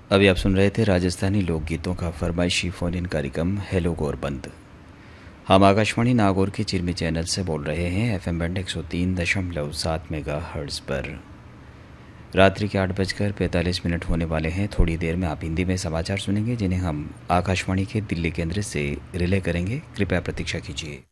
अभी आप सुन रहे थे राजस्थानी लोकगीतों का फरमाइशी फ़ोन इन कार्यक्रम हेलो गोरबंद। हम आकाशवाणी नागौर के चिरमी चैनल से बोल रहे हैं एफएम बैंड 103.7 मेगाहर्ट्ज़ पर। रात्रि के 8:45 होने वाले हैं। थोड़ी देर में आप हिंदी में समाचार सुनेंगे जिन्हें हम आकाशवाणी के दिल्ली केंद्र से रिले करेंगे। कृपया प्रतीक्षा कीजिए।